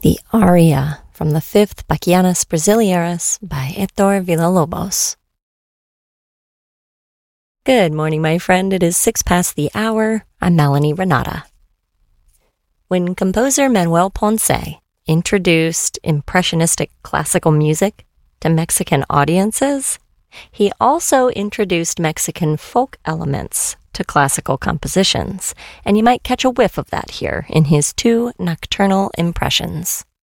the aria from the fifth Bachianas Brasileiras by Héctor Villa-Lobos. Good morning, my friend. It is 6 past the hour. I'm Melanie Renata. When composer Manuel Ponce introduced impressionistic classical music to Mexican audiences, he also introduced Mexican folk elements to classical compositions, and you might catch a whiff of that here in his two nocturnal impressions.